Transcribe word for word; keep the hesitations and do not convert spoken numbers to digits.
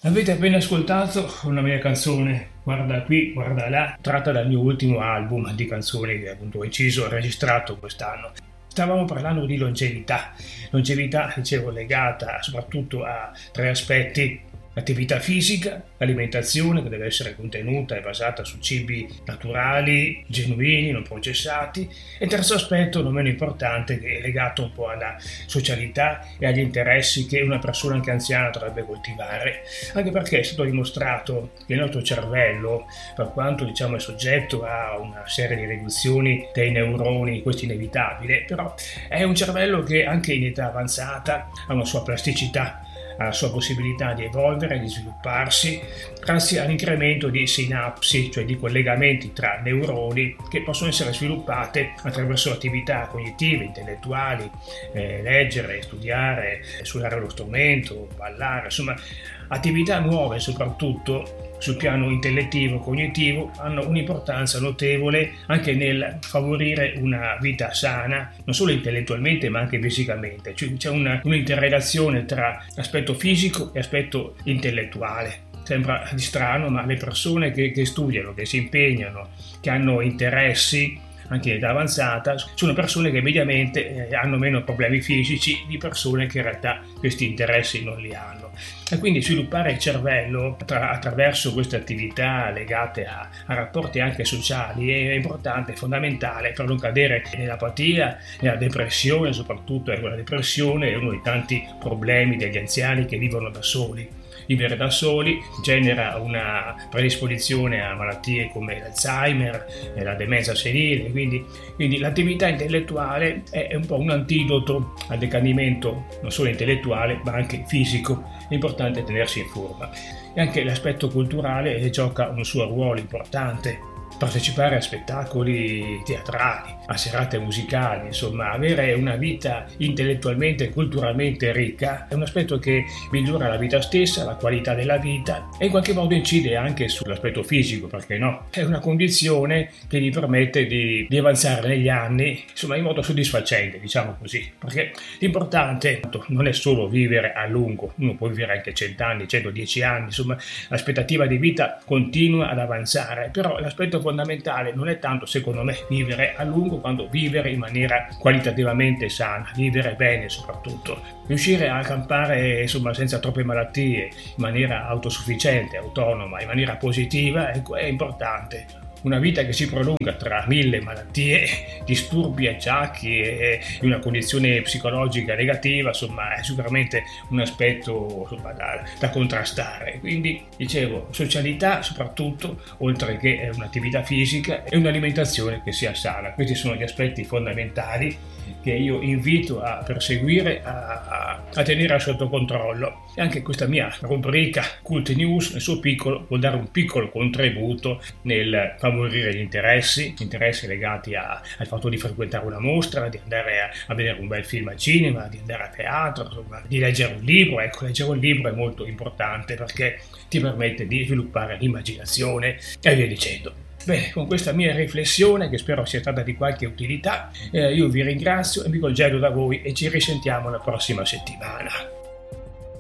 Avete appena ascoltato una mia canzone, guarda qui, guarda là, tratta dal mio ultimo album di canzoni che appunto ho inciso e registrato quest'anno. Stavamo parlando di longevità, longevità dicevo legata soprattutto a tre aspetti: l'attività fisica, l'alimentazione che deve essere contenuta e basata su cibi naturali, genuini, non processati, e il terzo aspetto non meno importante che è legato un po' alla socialità e agli interessi che una persona anche anziana dovrebbe coltivare, anche perché è stato dimostrato che il nostro cervello, per quanto diciamo è soggetto a una serie di riduzioni dei neuroni, questo è inevitabile, però è un cervello che anche in età avanzata ha una sua plasticità, ha la sua possibilità di evolvere, di svilupparsi, grazie all'incremento di sinapsi, cioè di collegamenti tra neuroni che possono essere sviluppate attraverso attività cognitive, intellettuali, eh, leggere, studiare, suonare lo strumento, ballare, insomma attività nuove soprattutto sul piano intellettivo e cognitivo hanno un'importanza notevole anche nel favorire una vita sana, non solo intellettualmente ma anche fisicamente. Cioè, c'è una, un'interrelazione tra aspetto fisico e aspetto intellettuale. Sembra di strano, ma le persone che, che studiano, che si impegnano, che hanno interessi anche in età avanzata, sono persone che mediamente eh, hanno meno problemi fisici di persone che in realtà questi interessi non li hanno. E quindi sviluppare il cervello attra- attraverso queste attività legate a, a rapporti anche sociali è importante, è fondamentale per non cadere nell'apatia, nella depressione, soprattutto ecco, la depressione è uno dei tanti problemi degli anziani che vivono da soli. Vivere da soli genera una predisposizione a malattie come l'Alzheimer e la demenza senile, quindi, quindi l'attività intellettuale è un po' un antidoto al decadimento non solo intellettuale ma anche fisico. È importante tenersi in forma. E anche l'aspetto culturale gioca un suo ruolo importante. Partecipare a spettacoli teatrali, a serate musicali, insomma avere una vita intellettualmente e culturalmente ricca è un aspetto che migliora la vita stessa, la qualità della vita e in qualche modo incide anche sull'aspetto fisico, perché no? È una condizione che gli permette di, di avanzare negli anni, insomma in modo soddisfacente, diciamo così, perché l'importante non è solo vivere a lungo, uno può vivere anche cento anni, centodieci anni, insomma l'aspettativa di vita continua ad avanzare, però l'aspetto fondamentale non è tanto, secondo me, vivere a lungo quanto vivere in maniera qualitativamente sana, vivere bene soprattutto, riuscire a campare insomma senza troppe malattie, in maniera autosufficiente, autonoma, in maniera positiva, ecco, è importante. Una vita che si prolunga tra mille malattie, disturbi, acciacchi e una condizione psicologica negativa, insomma, è sicuramente un aspetto insomma, da, da contrastare. Quindi, dicevo, socialità soprattutto, oltre che un'attività fisica e un'alimentazione che sia sana. Questi sono gli aspetti fondamentali che io invito a perseguire, a, a, a tenere sotto controllo. E anche questa mia rubrica Cult News, nel suo piccolo, vuol dare un piccolo contributo nel favorire gli interessi, interessi legati a, al fatto di frequentare una mostra, di andare a, a vedere un bel film al cinema, di andare a teatro, insomma, di leggere un libro. Ecco, leggere un libro è molto importante perché ti permette di sviluppare l'immaginazione e via dicendo. Bene, con questa mia riflessione, che spero sia stata di qualche utilità, eh, io vi ringrazio e mi congedo da voi e ci risentiamo la prossima settimana.